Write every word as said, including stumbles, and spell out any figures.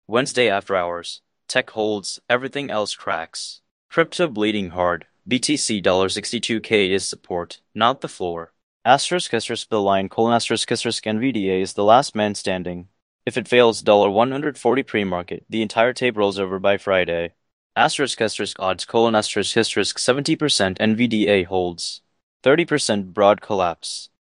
Wednesday after hours. Tech holds, everything else cracks. Crypto bleeding hard. B T C sixty-two K is support, not the floor. Asterisk asterisk the line colon asterisk asterisk N V D A is the last man standing. If it fails one hundred forty pre-market, the entire tape rolls over by Friday. Asterisk asterisk odds colon asterisk asterisk seventy percent N V D A holds. thirty percent broad collapse.